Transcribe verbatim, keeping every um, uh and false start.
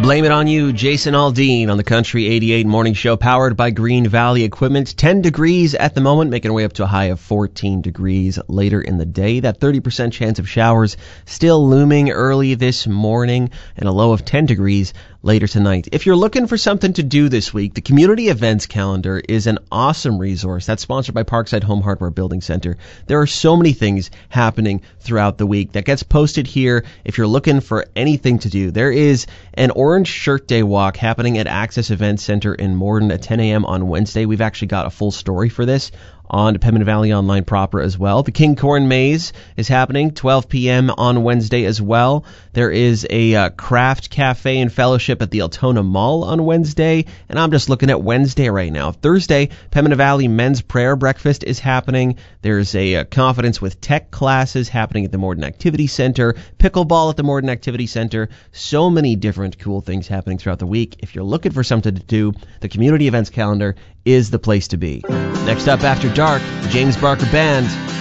Blame It On You, Jason Aldean on the Country eighty-eight Morning Show, powered by Green Valley Equipment. ten degrees at the moment, making our way up to a high of fourteen degrees later in the day. That thirty percent chance of showers still looming early this morning, and a low of ten degrees later tonight. If you're looking for something to do this week, the Community Events Calendar is an awesome resource. That's sponsored by Parkside Home Hardware Building Center. There are so many things happening throughout the week that gets posted here if you're looking for anything to do. There is an Orange Shirt Day walk happening at Access Event Center in Morden at ten a.m. on Wednesday. We've actually got a full story for this on Pembina Valley Online proper as well. The King Corn Maze is happening twelve p.m. on Wednesday as well. There is a uh, craft cafe and fellowship at the Altona Mall on Wednesday, and I'm just looking at Wednesday right now. Thursday, Pembina Valley Men's Prayer Breakfast is happening. There's a uh, Confidence with Tech classes happening at the Morden Activity Center, pickleball at the Morden Activity Center. So many different cool things happening throughout the week. If you're looking for something to do, the Community Events Calendar is the place to be. Next up after dark, the James Barker Band.